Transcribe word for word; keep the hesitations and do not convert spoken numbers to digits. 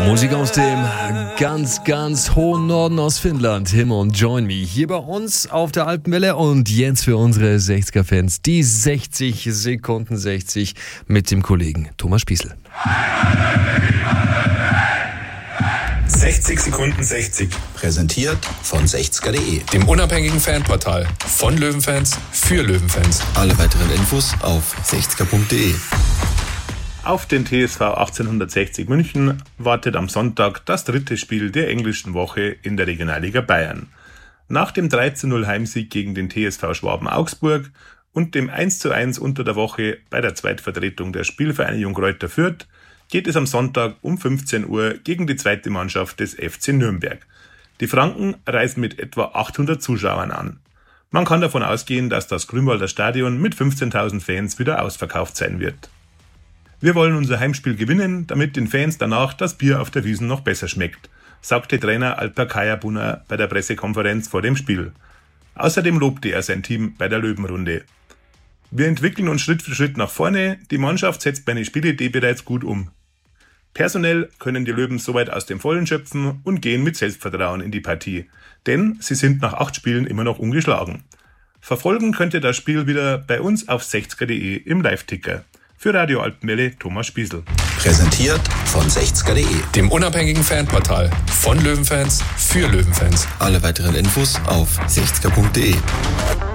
Musik aus dem ganz, ganz hohen Norden aus Finnland. Him und Join Me hier bei uns auf der Alpenwelle. Und jetzt für unsere sechziger-Fans die sechzig Sekunden sechzig mit dem Kollegen Thomas Spießel. sechzig Sekunden sechzig. Präsentiert von sechziger punkt de, dem unabhängigen Fanportal von Löwenfans für Löwenfans. Alle weiteren Infos auf sechziger punkt de. Auf den T S V achtzehnhundertsechzig München wartet am Sonntag das dritte Spiel der englischen Woche in der Regionalliga Bayern. Nach dem drei zu null Heimsieg gegen den T S V Schwaben Augsburg und dem eins zu eins unter der Woche bei der Zweitvertretung der Spielvereinigung Greuther Fürth geht es am Sonntag um fünfzehn Uhr gegen die zweite Mannschaft des F C Nürnberg. Die Franken reisen mit etwa achthundert Zuschauern an. Man kann davon ausgehen, dass das Grünwalder Stadion mit fünfzehntausend Fans wieder ausverkauft sein wird. Wir wollen unser Heimspiel gewinnen, damit den Fans danach das Bier auf der Wiesn noch besser schmeckt, sagte Trainer Alper Kayabunna bei der Pressekonferenz vor dem Spiel. Außerdem lobte er sein Team bei der Löwenrunde. Wir entwickeln uns Schritt für Schritt nach vorne, die Mannschaft setzt meine Spielidee bereits gut um. Personell können die Löwen soweit aus dem Vollen schöpfen und gehen mit Selbstvertrauen in die Partie, denn sie sind nach acht Spielen immer noch ungeschlagen. Verfolgen könnt ihr das Spiel wieder bei uns auf sechziger punkt de im Live-Ticker. Für Radio Alpenwelle Thomas Spießel. Präsentiert von sechziger punkt de, dem unabhängigen Fanportal von Löwenfans für Löwenfans. Alle weiteren Infos auf sechziger punkt de.